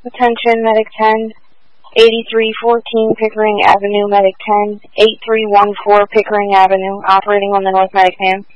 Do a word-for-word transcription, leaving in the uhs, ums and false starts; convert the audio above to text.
Attention, Medic ten, eighty-three fourteen Pickering Avenue, Medic ten, eighty-three fourteen Pickering Avenue, operating on the North Medic van.